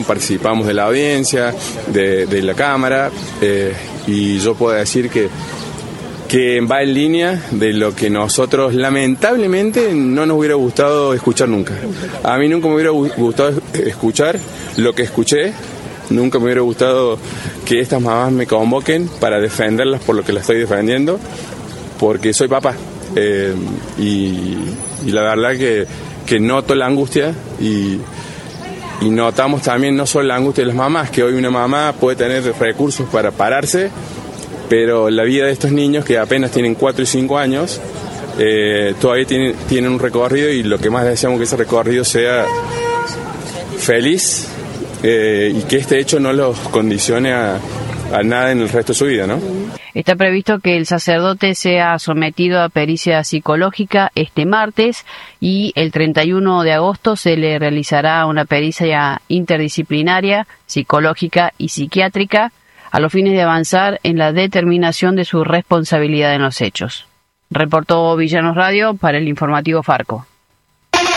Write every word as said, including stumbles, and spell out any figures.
Participamos de la audiencia, de, de la Cámara, eh, y yo puedo decir que, que va en línea de lo que nosotros lamentablemente no nos hubiera gustado escuchar nunca. A mí nunca me hubiera gustado escuchar lo que escuché, nunca me hubiera gustado que estas mamás me convoquen para defenderlas por lo que las estoy defendiendo, porque soy papá. Eh, y, y la verdad que, que noto la angustia y, y notamos también no solo la angustia de las mamás, que hoy una mamá puede tener recursos para pararse, pero la vida de estos niños que apenas tienen cuatro y cinco años eh, todavía tienen, tienen un recorrido, y lo que más deseamos que ese recorrido sea feliz eh, y que este hecho no los condicione a, a nada en el resto de su vida, ¿no? Está previsto que el sacerdote sea sometido a pericia psicológica este martes, y el treinta y uno de agosto se le realizará una pericia interdisciplinaria, psicológica y psiquiátrica, a los fines de avanzar en la determinación de su responsabilidad en los hechos. Reportó Villanos Radio para el informativo Farco.